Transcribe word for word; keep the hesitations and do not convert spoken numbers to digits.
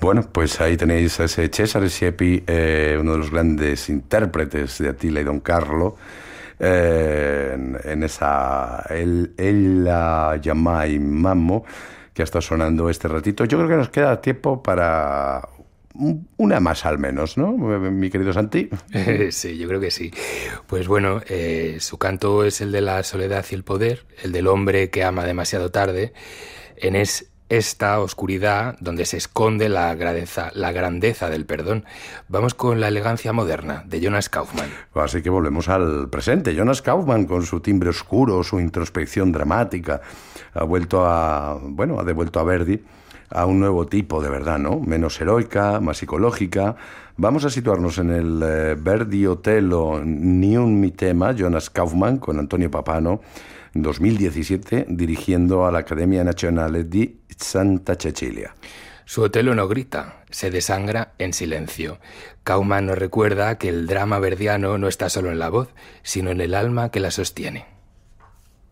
Bueno, pues ahí tenéis a ese Cesare Siepi, eh, uno de los grandes intérpretes de Attila y Don Carlo, eh, en, en esa El, el la Yamai Mammo, que ha estado sonando este ratito. Yo creo que nos queda tiempo para una más al menos, ¿no, mi querido Santi? Sí, yo creo que sí. Pues bueno, eh, su canto es el de la soledad y el poder, el del hombre que ama demasiado tarde. En es esta oscuridad donde se esconde la grandeza, la grandeza del perdón. Vamos con la elegancia moderna de Jonas Kaufmann. Así que volvemos al presente. Jonas Kaufmann, con su timbre oscuro, su introspección dramática, ha vuelto a, bueno, ha devuelto a Verdi a un nuevo tipo de verdad, ¿no? Menos heroica, más psicológica. Vamos a situarnos en el eh, Verdi Otello Ni un mi tema, Jonas Kaufmann, con Antonio Papano, en dos mil diecisiete, dirigiendo a la Accademia Nazionale di Santa Cecilia. Su Otello no grita, se desangra en silencio. Kaufmann nos recuerda que el drama verdiano no está solo en la voz, sino en el alma que la sostiene.